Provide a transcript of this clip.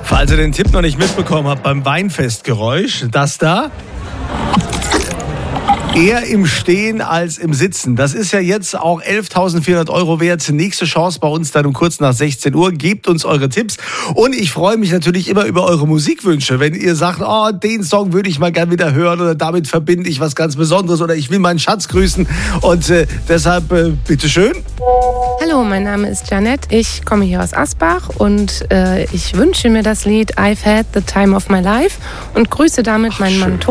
Falls ihr den Tipp noch nicht mitbekommen habt beim Weinfestgeräusch, das da. Eher im Stehen als im Sitzen. Das ist ja jetzt auch 11.400 € wert. Nächste Chance bei uns dann um kurz nach 16 Uhr. Gebt uns eure Tipps. Und ich freue mich natürlich immer über eure Musikwünsche. Wenn ihr sagt, oh, den Song würde ich mal gerne wieder hören oder damit verbinde ich was ganz Besonderes oder ich will meinen Schatz grüßen. Und deshalb, bitteschön. Hallo, mein Name ist Janette. Ich komme hier aus Asbach und ich wünsche mir das Lied I've Had the Time of My Life und grüße damit meinen Mann